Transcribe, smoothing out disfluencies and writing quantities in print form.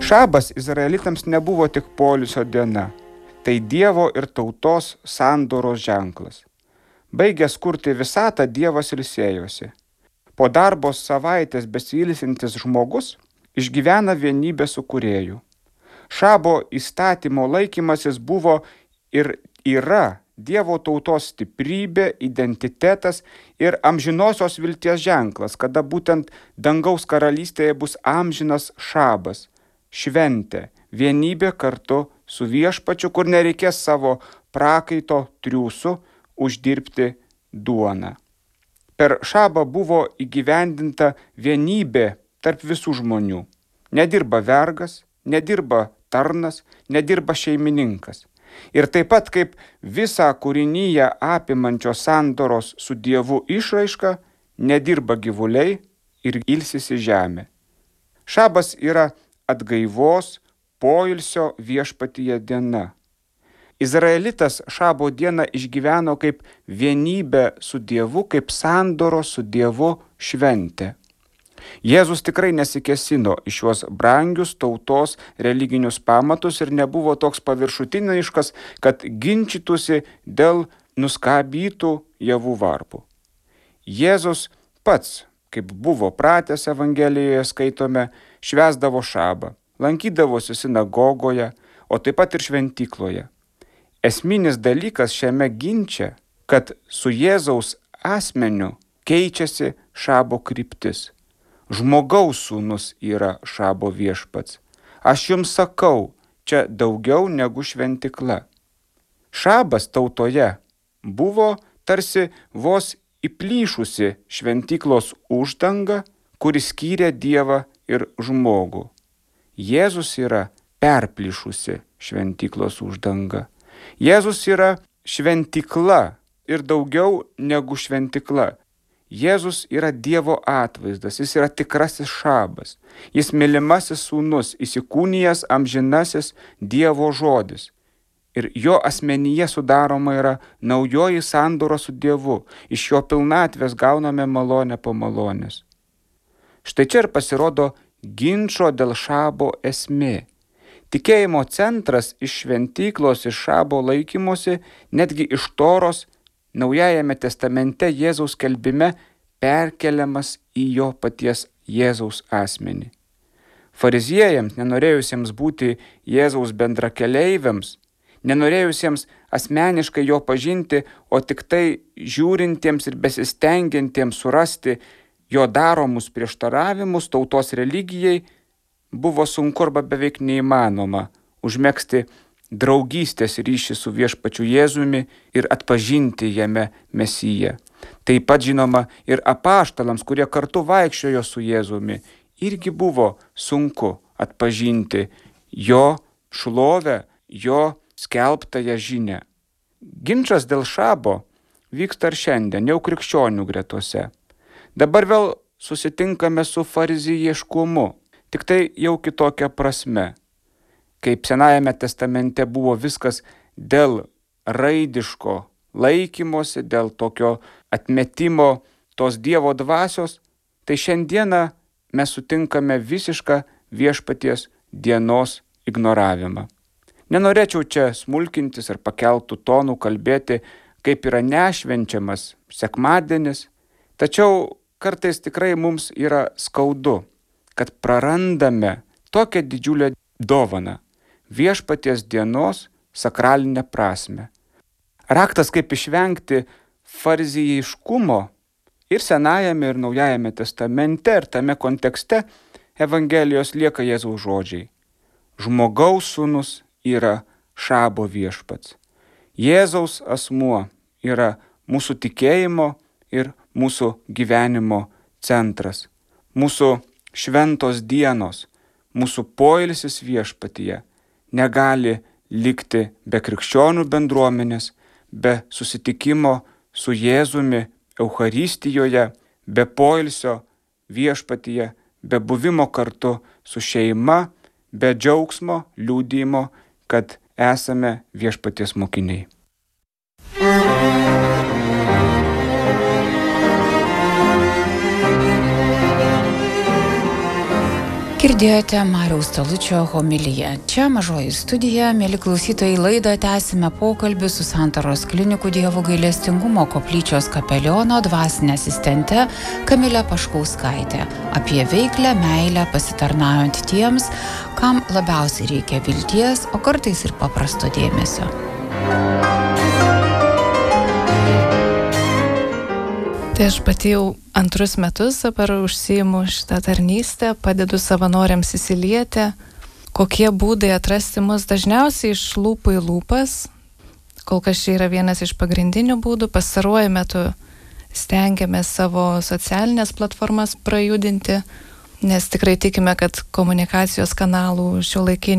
Šabas izraelitams nebuvo tik poilsio diena. Tai Dievo ir tautos sandoros ženklas. Baigęs kurti visatą, Dievas ilsėjosi. Po darbo savaitės besiilsintis žmogus išgyvena vienybę su Kūrėju. Šabo įstatymo laikymasis buvo ir yra Dievo tautos stiprybė, identitetas ir amžinosios vilties ženklas, kada būtent dangaus karalystėje bus amžinas šabas, šventė, vienybė kartu su viešpačiu, kur nereikės savo prakaito triūsų uždirbti duoną. Per šabą buvo įgyvendinta vienybė tarp visų žmonių. Nedirba vergas, nedirba tarnas, nedirba šeimininkas. Ir taip pat kaip visą kūrinyje apimančios sandoros su Dievu išraiška, nedirba gyvuliai ir ilsisi žemė. Šabas yra atgaivos, poilsio viešpatyje diena. Izraelitas šabo dieną išgyveno kaip vienybę su Dievu, kaip sandoros su Dievu šventę. Jėzus tikrai nesikėsino į šiuos brangius tautos religinius pamatus ir nebuvo toks paviršutiniškas, kad ginčytųsi dėl nuskabytų javų varpų. Jėzus pats, kaip buvo pratęs Evangelijoje skaitome, švęsdavo šabą, lankydavosi sinagogoje, o taip pat ir šventykloje. Esminis dalykas šiame ginče, kad su Jėzaus asmeniu keičiasi šabo kryptis. Žmogaus sūnus yra šabo viešpats. Aš jums sakau, čia daugiau negu šventykla. Šabas tautoje buvo tarsi vos įplyšusi šventyklos uždanga, kuri skyrė Dievą ir žmogų. Jėzus yra perplyšusi šventyklos uždanga. Jėzus yra šventykla ir daugiau negu šventykla. Jėzus yra Dievo atvaizdas, jis yra tikrasis šabas, jis mylimasis sūnus, įsikūnijęs amžinasis Dievo žodis. Ir jo asmenyje sudaroma yra naujoji sandora su Dievu, iš jo pilnatvės gauname malonę po malonės. Štai čia ir pasirodo ginčo dėl šabo esmė. Tikėjimo centras iš šventyklos, iš šabo laikymosi, netgi iš Toros, Naujajame testamente Jėzaus skelbime perkeliamas į jo paties Jėzaus asmenį. Fariziejams, nenorėjusiems būti Jėzaus bendrakeleiviams, nenorėjusiems asmeniškai jo pažinti, o tik tai žiūrintiems ir besistengiantiems surasti jo daromus prieštaravimus tautos religijai, buvo sunku arba beveik neįmanoma užmegzti draugystės ryšį su viešpačiu Jėzumi ir atpažinti jame Mesiją. Taip pat žinoma ir apaštalams, kurie kartu vaikščiojo su Jėzumi, irgi buvo sunku atpažinti jo šlovę, jo skelbtąją žinią. Ginčas dėl šabo vyksta ir šiandien, jau krikščionių gretose. Dabar vėl susitinkame su fariziejiškumu, tik tai jau kitokia prasme. Kaip Senajame testamente buvo viskas dėl raidiško laikymosi, dėl tokio atmetimo tos Dievo dvasios, tai šiandieną mes sutinkame visišką viešpaties dienos ignoravimą. Nenorėčiau čia smulkintis ar pakeltų tonų kalbėti, kaip yra nešvenčiamas sekmadienis, tačiau kartais tikrai mums yra skaudu, kad prarandame tokią didžiulę dovaną. Viešpaties dienos sakralinę prasme. Raktas, kaip išvengti fariziejiškumo ir Senajame ir Naujajame testamente ir tame kontekste Evangelijos lieka Jėzaus žodžiai. Žmogaus sūnus yra šabo viešpats. Jėzaus asmuo yra mūsų tikėjimo ir mūsų gyvenimo centras. Mūsų šventos dienos, mūsų poilsis viešpatyje negali likti be krikščionių bendruomenės, be susitikimo su Jėzumi Eucharistijoje, be poilsio viešpatyje, be buvimo kartu su šeima, be džiaugsmo, liudijimo, kad esame viešpaties mokiniai. Girdėjote Mariaus Talučio homiliją. Čia Mažoji studija, mieli klausytojai, laidą tęsime pokalbį su Santaros klinikų Dievo gailestingumo koplyčios kapeliono dvasinė asistente Kamile Paškauskaite apie veiklę meilę pasitarnaujant tiems, kam labiausiai reikia vilties, o kartais ir paprasto dėmesio. Tai aš pati jau 2 metus dabar užsiimu šitą tarnystę, padedu savanoriams įsilieti, kokie būdai atrasti mus dažniausiai iš lūpų į lūpas. Kol kas čia yra vienas iš pagrindinių būdų. Pastaruoju metu stengiamės savo socialinės platformas prajudinti, nes tikrai tikime, kad komunikacijos kanalų šiuolaikinių